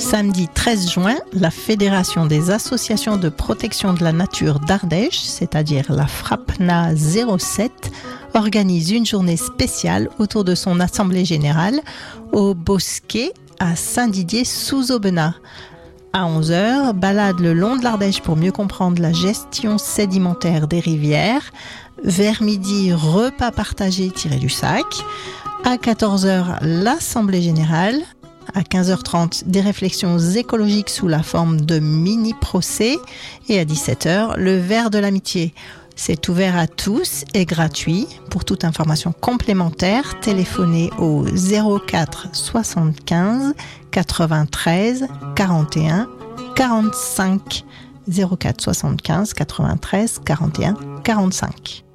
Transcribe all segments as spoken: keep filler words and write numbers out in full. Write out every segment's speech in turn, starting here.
Samedi treize juin, la Fédération des associations de protection de la nature d'Ardèche, c'est-à-dire la FRAPNA zéro sept, organise une journée spéciale autour de son assemblée générale au Bosquet à Saint-Didier-sous-Aubenas. À onze heures, balade le long de l'Ardèche pour mieux comprendre la gestion sédimentaire des rivières. Vers midi, repas partagé tiré du sac. À quatorze heures, l'Assemblée générale. À quinze heures trente, des réflexions écologiques sous la forme de mini-procès. Et à dix-sept heures, le verre de l'amitié. C'est ouvert à tous et gratuit. Pour toute information complémentaire, téléphonez au zéro quatre soixante-quinze quatre-vingt-treize quarante et un quarante-cinq. zéro quatre soixante-quinze quatre-vingt-treize quarante et un quarante-cinq.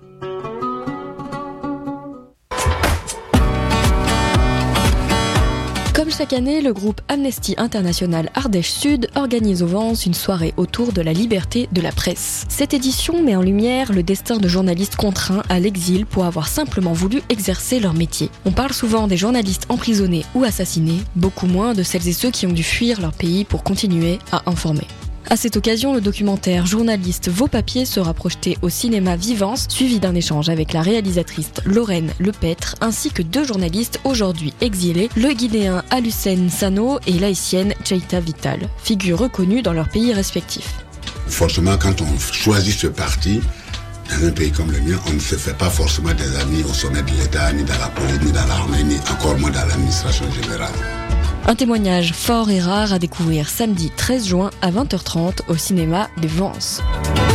Comme chaque année, le groupe Amnesty International Ardèche Sud organise au Vence une soirée autour de la liberté de la presse. Cette édition met en lumière le destin de journalistes contraints à l'exil pour avoir simplement voulu exercer leur métier. On parle souvent des journalistes emprisonnés ou assassinés, beaucoup moins de celles et ceux qui ont dû fuir leur pays pour continuer à informer. À cette occasion, le documentaire journaliste Vos papiers sera projeté au cinéma Vivance, suivi d'un échange avec la réalisatrice Lorraine Lepêtre, ainsi que deux journalistes aujourd'hui exilés, le Guinéen Alucène Sano et l'Haïtienne Cheita Vital, figures reconnues dans leurs pays respectifs. Forcément, quand on choisit ce parti, dans un pays comme le mien, on ne se fait pas forcément des amis au sommet de l'État, ni dans la police, ni dans l'armée, ni encore moins dans l'administration générale. Un témoignage fort et rare à découvrir samedi treize juin à vingt heures trente au cinéma de Vence.